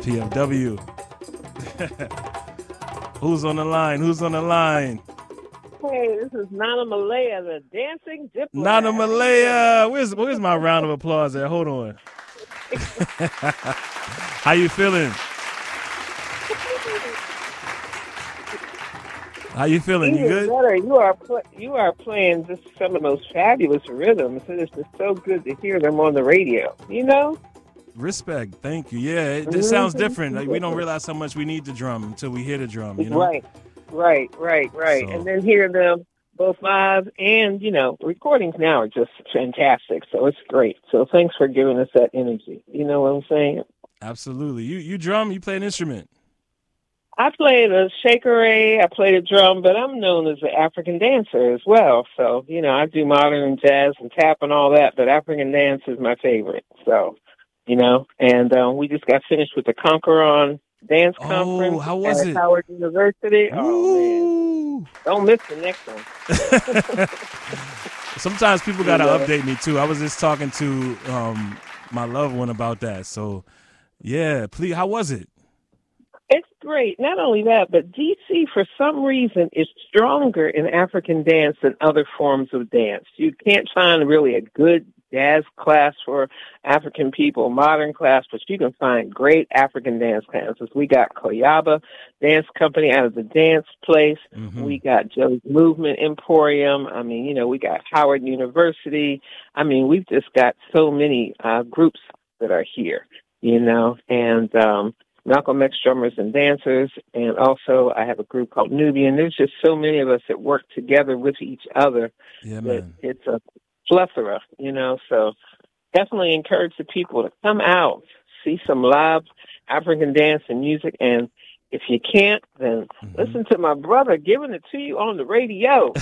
PFW. Who's on the line? Who's on the line? Hey, this is Nana Malaya, the dancing diplomat. Nana Malaya. Where's my round of applause at? Hold on. How you feeling? How you feeling? You good? Better. You are playing just some of those fabulous rhythms. It's just so good to hear them on the radio. You know. Respect. Thank you. Yeah, it just sounds different. Like, we don't realize how much we need the drum until we hear the drum. You know. Right. So. And then hear them both live and recordings now are just fantastic. So it's great. So thanks for giving us that energy. You know what I'm saying? Absolutely. You drum. You play an instrument. I played a shakeré, I played a drum, but I'm known as an African dancer as well. So, I do modern and jazz and tap and all that, but African dance is my favorite. So, and we just got finished with the Conqueron Dance Conference how was it? Howard University. Ooh. Oh, man. Don't miss the next one. Sometimes people got to update me, too. I was just talking to my loved one about that. So, yeah, please, how was it? It's great. Not only that, but DC, for some reason, is stronger in African dance than other forms of dance. You can't find really a good jazz class for African people, modern class, but you can find great African dance classes. We got Koyaba Dance Company out of the Dance Place. Mm-hmm. We got Joe's Movement Emporium. I mean, we got Howard University. I mean, we've just got so many groups that are here, and Malcolm X Drummers and Dancers, and also I have a group called Nubian. There's just so many of us that work together with each other. Yeah, man. It's a plethora, so definitely encourage the people to come out, see some live African dance and music, and if you can't, then listen to my brother giving it to you on the radio.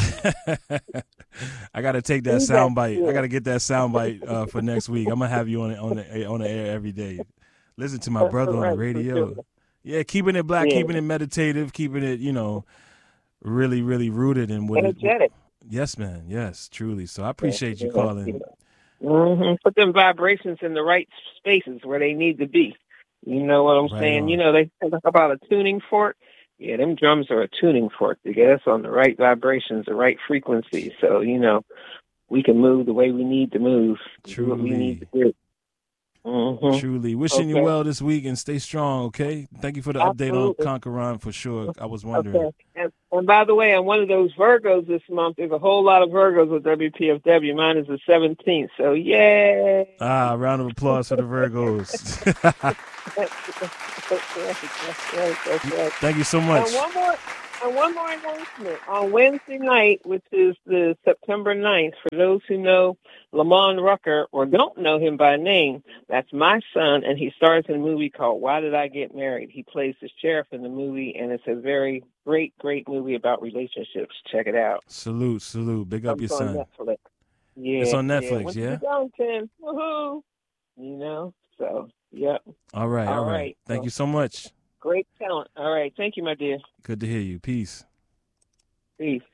I got to take that soundbite. I got to get that soundbite for next week. I'm going to have you on the air every day. Listen to my brother on the radio. Sure. Yeah, keeping it black, keeping it meditative, keeping it, really, really rooted in what energetic. Yes, man. Yes, truly. So I appreciate you calling. Mm-hmm. Put them vibrations in the right spaces where they need to be. You know what I'm saying? On. They talk about a tuning fork. Yeah, them drums are a tuning fork to get us on the right vibrations, the right frequency. So, we can move the way we need to move. Truly. Do what we need to do. Mm-hmm. Truly. Wishing you well this week and stay strong, okay? Thank you for the update on Conqueron for sure. I was wondering. Okay. And by the way, I'm one of those Virgos this month. There's a whole lot of Virgos with WPFW. Mine is the 17th, so yay! Round of applause for the Virgos. That's right. Thank you so much. And one more announcement. On Wednesday night, which is the September 9th, for those who know Lamont Rucker or don't know him by name, that's my son, and he stars in a movie called Why Did I Get Married? He plays the sheriff in the movie, and it's a very great movie about relationships. Check it out. Salute. Big up your son. Netflix. Yeah, it's on Netflix, yeah? Woohoo! So, yeah. All right. Thank you so much. Great talent. All right. Thank you, my dear. Good to hear you. Peace. Peace.